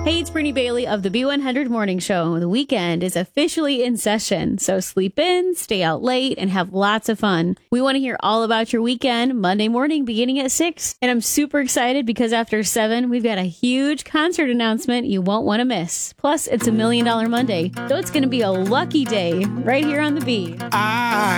Hey, it's Brittany Bailey of the B100 Morning Show. The weekend is officially in session, so sleep in, stay out late, and have lots of fun. We want to hear all about your weekend Monday morning beginning at 6. And I'm super excited because after 7, we've got a huge concert announcement you won't want to miss. Plus, it's $1 Million Monday, so it's going to be a lucky day right here on the B.